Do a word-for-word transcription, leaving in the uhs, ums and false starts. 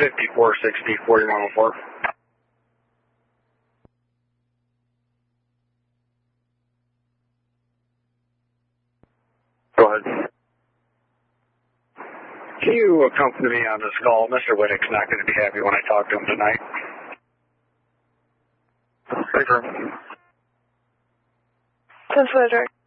fifty-four sixty, forty-one oh four. Go ahead. Can you accompany me on this call? Mister Winnick's not going to be happy when I talk to him tonight. Confirm. ten four direct.